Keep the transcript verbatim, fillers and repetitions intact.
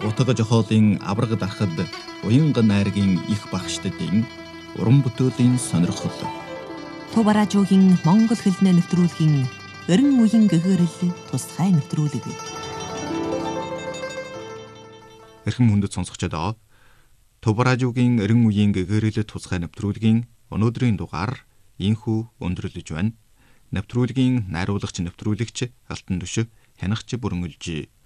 Утга жохоолын авраг дарахад уянга найргийн их багштдын уран бүтээлийн сонирхол. Төв радиогийн монгол хэлний нэвтрүүлгийн эрен үеийн гэгэрэл тусгай нэвтрүүлэг. Эрхэм хүндэт сонсогчдоо Төв радиогийн эрен үеийн гэгэрэл тусгай нэвтрүүлгийн өнөөдрийн дугаар инхүү өндөрлөж байна. Нэвтрүүлгийн найруулагч нэвтрүүлэгч Алтан Төшөө хянагч бүрэн үлжээ.